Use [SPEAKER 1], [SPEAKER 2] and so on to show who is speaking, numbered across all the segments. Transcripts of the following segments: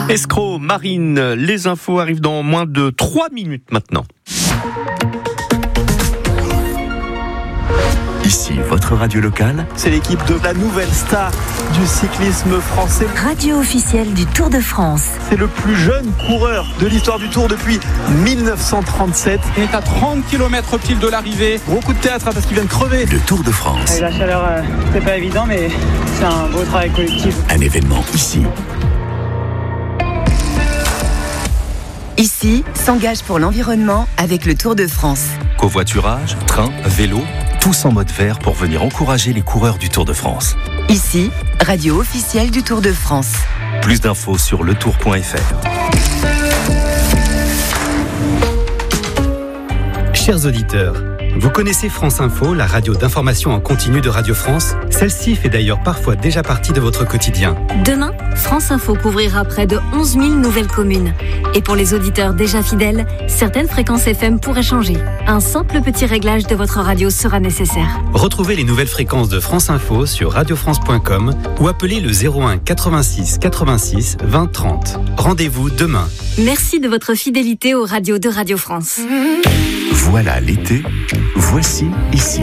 [SPEAKER 1] Escroc, Marine, les infos arrivent dans moins de 3 minutes maintenant.
[SPEAKER 2] Ici, votre radio locale.
[SPEAKER 3] C'est l'équipe de la nouvelle star du cyclisme français.
[SPEAKER 4] Radio officielle du Tour de France.
[SPEAKER 3] C'est le plus jeune coureur de l'histoire du Tour depuis 1937.
[SPEAKER 5] Il est à 30 km pile de l'arrivée.
[SPEAKER 3] Gros coup de théâtre parce qu'il vient de crever.
[SPEAKER 2] Le Tour de France.
[SPEAKER 6] La chaleur, c'est pas évident, mais c'est un beau travail collectif.
[SPEAKER 2] Un événement ici.
[SPEAKER 4] Ici, s'engage pour l'environnement avec le Tour de France.
[SPEAKER 2] Covoiturage, train, vélo, tous en mode vert pour venir encourager les coureurs du Tour de France.
[SPEAKER 4] Ici, radio officielle du Tour de France.
[SPEAKER 2] Plus d'infos sur letour.fr.
[SPEAKER 7] Chers auditeurs, vous connaissez France Info, la radio d'information en continu de Radio France? Celle-ci fait d'ailleurs parfois déjà partie de votre quotidien.
[SPEAKER 8] Demain, France Info couvrira près de 11 000 nouvelles communes. Et pour les auditeurs déjà fidèles, certaines fréquences FM pourraient changer. Un simple petit réglage de votre radio sera nécessaire.
[SPEAKER 7] Retrouvez les nouvelles fréquences de France Info sur radiofrance.com ou appelez le 01 86 86 20 30. Rendez-vous demain.
[SPEAKER 8] Merci de votre fidélité aux radios de Radio France.
[SPEAKER 2] Voilà l'été, voici ici.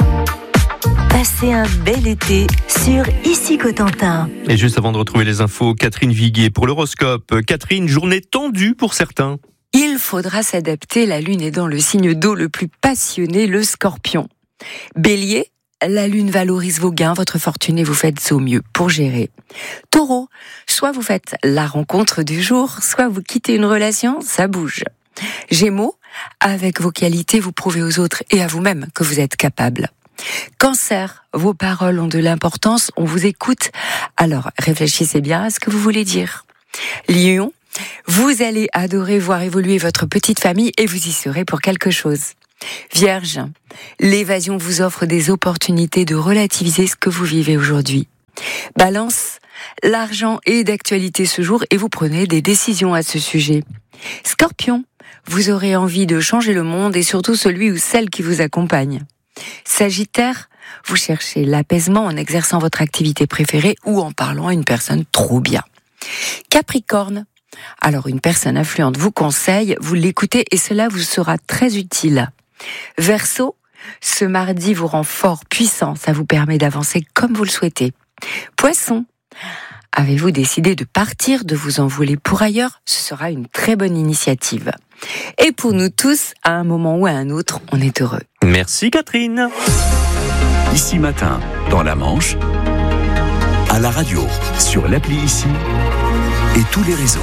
[SPEAKER 4] Passez un bel été sur Ici Cotentin.
[SPEAKER 1] Et juste avant de retrouver les infos, Catherine Viguier pour l'horoscope. Catherine, journée tendue pour certains.
[SPEAKER 9] Il faudra s'adapter, la lune est dans le signe d'eau le plus passionné, le Scorpion. Bélier, la lune valorise vos gains, votre fortune et vous faites au mieux pour gérer. Taureau, soit vous faites la rencontre du jour, soit vous quittez une relation, ça bouge. Gémeaux, avec vos qualités, vous prouvez aux autres et à vous-même que vous êtes capable. Cancer, vos paroles ont de l'importance, on vous écoute, alors réfléchissez bien à ce que vous voulez dire. Lion, vous allez adorer voir évoluer votre petite famille et vous y serez pour quelque chose. Vierge, l'évasion vous offre des opportunités de relativiser ce que vous vivez aujourd'hui. Balance, l'argent est d'actualité ce jour et vous prenez des décisions à ce sujet. Scorpion, vous aurez envie de changer le monde et surtout celui ou celle qui vous accompagne. Sagittaire, vous cherchez l'apaisement en exerçant votre activité préférée ou en parlant à une personne trop bien. Capricorne, alors une personne influente vous conseille, vous l'écoutez et cela vous sera très utile. Verseau, ce mardi vous rend fort, puissant, ça vous permet d'avancer comme vous le souhaitez. Poisson, avez-vous décidé de partir, de vous envoler pour ailleurs? Ce sera une très bonne initiative. Et pour nous tous, à un moment ou à un autre, on est heureux.
[SPEAKER 1] Merci Catherine.
[SPEAKER 2] Ici matin, dans la Manche, à la radio, sur l'appli Ici et tous les réseaux.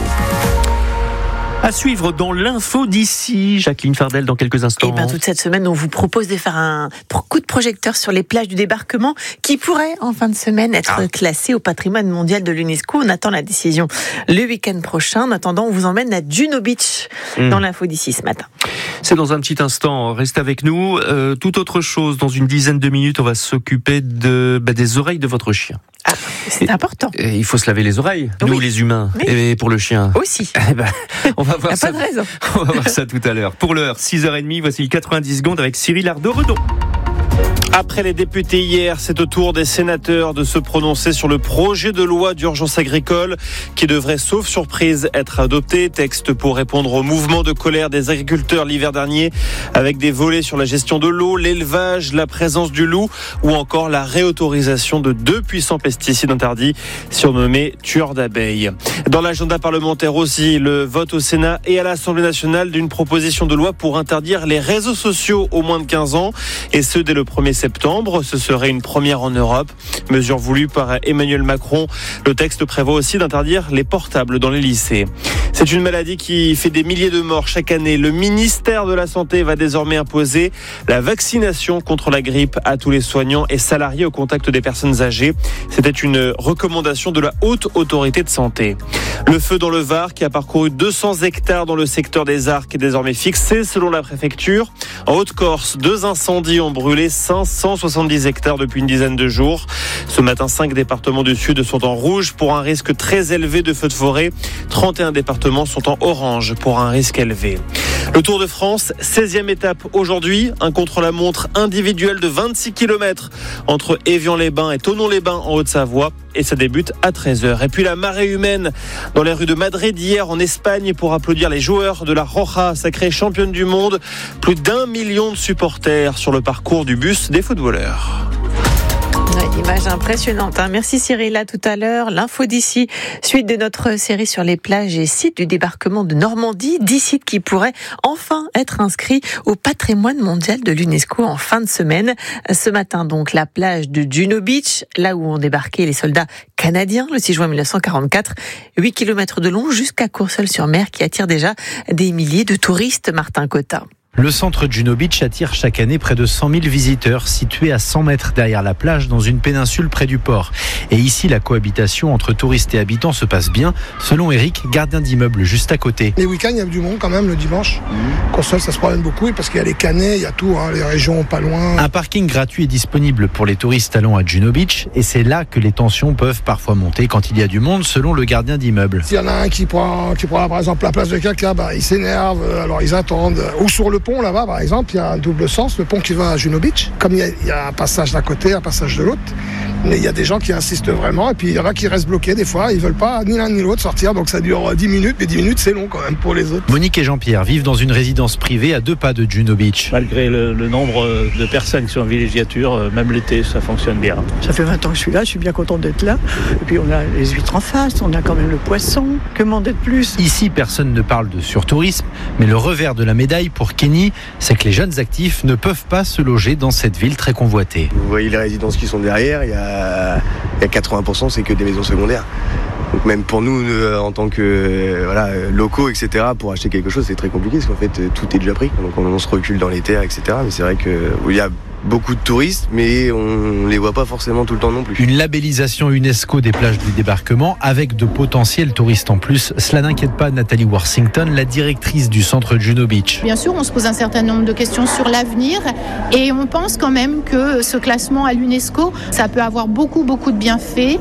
[SPEAKER 1] À suivre dans l'info d'ici, Jacqueline Fardel dans quelques instants.
[SPEAKER 10] Et bien toute cette semaine, on vous propose de faire un coup de projecteur sur les plages du débarquement qui pourraient en fin de semaine être classées au patrimoine mondial de l'UNESCO. On attend la décision le week-end prochain. En attendant, on vous emmène à Juno Beach dans l'info d'ici ce matin.
[SPEAKER 1] C'est dans un petit instant, restez avec nous. Tout autre chose, dans une dizaine de minutes, on va s'occuper des oreilles de votre chien.
[SPEAKER 10] Ah, c'est important.
[SPEAKER 1] Il faut se laver les oreilles, nous les humains, et pour le chien.
[SPEAKER 10] Aussi.
[SPEAKER 1] On va voir ça.
[SPEAKER 10] Pas de raison.
[SPEAKER 1] On va voir ça tout à l'heure. Pour l'heure, 6h30, voici 90 secondes avec Cyril Ardo-Redon.
[SPEAKER 11] Après les députés hier, c'est au tour des sénateurs de se prononcer sur le projet de loi d'urgence agricole qui devrait, sauf surprise, être adopté. Texte pour répondre au mouvement de colère des agriculteurs l'hiver dernier avec des volets sur la gestion de l'eau, l'élevage, la présence du loup ou encore la réautorisation de 2 puissants pesticides interdits surnommés tueurs d'abeilles. Dans l'agenda parlementaire aussi, le vote au Sénat et à l'Assemblée nationale d'une proposition de loi pour interdire les réseaux sociaux aux moins de 15 ans et ce dès le 1er septembre. Ce serait une première en Europe. Mesure voulue par Emmanuel Macron. Le texte prévoit aussi d'interdire les portables dans les lycées. C'est une maladie qui fait des milliers de morts chaque année. Le ministère de la Santé va désormais imposer la vaccination contre la grippe à tous les soignants et salariés au contact des personnes âgées. C'était une recommandation de la Haute Autorité de Santé. Le feu dans le Var qui a parcouru 200 hectares dans le secteur des Arcs est désormais fixé selon la préfecture. En Haute-Corse, 2 incendies ont brûlé 570 hectares depuis une dizaine de jours. Ce matin, 5 départements du Sud sont en rouge pour un risque très élevé de feux de forêt. 31 départements départements sont en orange pour un risque élevé. Le Tour de France, 16e étape aujourd'hui, un contre-la-montre individuel de 26 km entre Évian-les-Bains et Thonon-les-Bains en Haute-Savoie. Et ça débute à 13h. Et puis la marée humaine dans les rues de Madrid hier en Espagne pour applaudir les joueurs de la Roja, sacrée championne du monde. Plus d'1 million de supporters sur le parcours du bus des footballeurs.
[SPEAKER 10] Image impressionnante. Merci Cyril. À tout à l'heure. L'info d'ici, suite de notre série sur les plages et sites du débarquement de Normandie. 10 sites qui pourraient enfin être inscrits au patrimoine mondial de l'UNESCO en fin de semaine. Ce matin, donc, la plage de Juno Beach, là où ont débarqué les soldats canadiens le 6 juin 1944. 8 km de long jusqu'à Courseulles-sur-Mer qui attire déjà des milliers de touristes. Martin Cotta.
[SPEAKER 12] Le centre Juno Beach attire chaque année près de 100 000 visiteurs, situé à 100 mètres derrière la plage dans une péninsule près du port. Et ici, la cohabitation entre touristes et habitants se passe bien, selon Eric, gardien d'immeuble juste à côté.
[SPEAKER 13] Les week-ends, il y a du monde quand même le dimanche. Courseulles, ça se promène beaucoup parce qu'il y a les Canets, il y a tout, les régions pas loin.
[SPEAKER 12] Un parking gratuit est disponible pour les touristes allant à Juno Beach et c'est là que les tensions peuvent parfois monter quand il y a du monde, selon le gardien d'immeuble.
[SPEAKER 13] S'il y en a un qui prend par exemple la place de quelqu'un, il s'énerve, alors ils attendent. Ou sur le pont là-bas, par exemple, il y a un double sens, le pont qui va à Juno Beach. Comme il y a un passage d'un côté, un passage de l'autre. Mais il y a des gens qui insistent vraiment et puis il y en a qui restent bloqués des fois. Ils veulent pas ni l'un ni l'autre sortir, donc ça dure 10 minutes. Mais 10 minutes, c'est long quand même pour les autres.
[SPEAKER 12] Monique et Jean-Pierre vivent dans une résidence privée à 2 pas de Juno Beach.
[SPEAKER 14] Malgré le nombre de personnes qui sont en villégiature, même l'été, ça fonctionne bien.
[SPEAKER 15] Ça fait 20 ans que je suis là, je suis bien contente d'être là. Et puis on a les huîtres en face, on a quand même le poisson. Que demander de plus ?
[SPEAKER 12] Ici, personne ne parle de surtourisme, mais le revers de la médaille pour Kenny, c'est que les jeunes actifs ne peuvent pas se loger dans cette ville très convoitée.
[SPEAKER 16] Vous voyez les résidences qui sont derrière, il y a 80%, c'est que des maisons secondaires. Donc même pour nous, en tant que locaux, etc., pour acheter quelque chose, c'est très compliqué parce qu'en fait, tout est déjà pris. Donc on se recule dans les terres, etc. Mais c'est vrai qu'il y a beaucoup de touristes, mais on les voit pas forcément tout le temps non plus.
[SPEAKER 12] Une labellisation UNESCO des plages du débarquement avec de potentiels touristes en plus. Cela n'inquiète pas Nathalie Worthington, la directrice du centre Juno Beach.
[SPEAKER 17] Bien sûr, on se pose un certain nombre de questions sur l'avenir et on pense quand même que ce classement à l'UNESCO, ça peut avoir beaucoup de bienfaits.